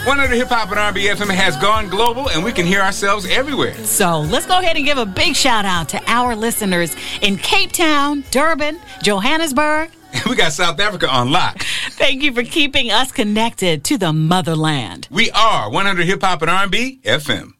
100 Hip Hop and R&B FM has gone global, and we can hear ourselves everywhere. So let's go ahead and give a big shout out to our listeners in Cape Town, Durban, Johannesburg. We got South Africa on lock. Thank you for keeping us connected to the motherland. We are 100 Hip Hop and R&B FM.